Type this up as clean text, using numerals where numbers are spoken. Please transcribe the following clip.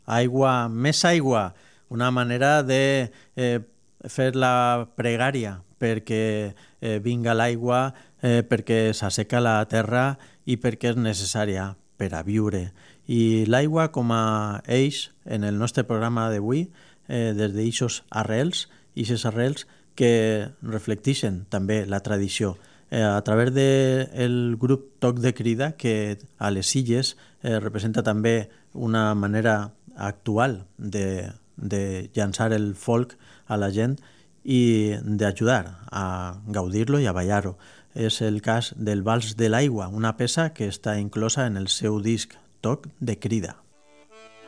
aigua, més aigua, una manera de fer la pregària perquè vinga l'aigua, perquè s'asseca la terra i perquè és necessària per a viure. I l'aigua com a eix en el nostre programa d'avui, des d'eixos arrels, eixes arrels que reflecteixen també la tradició. A través del grup Toc de Crida, que a les Illes representa també una manera actual de llançar el folk a la gent i d'ajudar a gaudir-lo i a ballar-ho. És el cas del Vals de l'Aigua, una peça que està inclosa en el seu disc Toc de Crida.